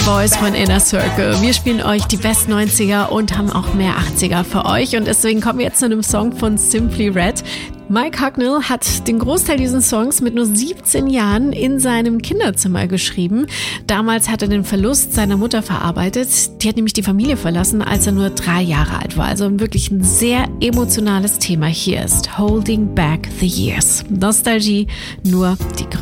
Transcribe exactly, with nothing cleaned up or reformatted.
Boys von Inner Circle. Wir spielen euch die besten neunziger und haben auch mehr achtziger für euch. Und deswegen kommen wir jetzt zu einem Song von Simply Red. Mike Hucknall hat den Großteil dieses Songs mit nur siebzehn Jahren in seinem Kinderzimmer geschrieben. Damals hat er den Verlust seiner Mutter verarbeitet. Die hat nämlich die Familie verlassen, als er nur drei Jahre alt war. Also wirklich ein sehr emotionales Thema. Hier ist Holding Back the Years. Nostalgie, nur die größte.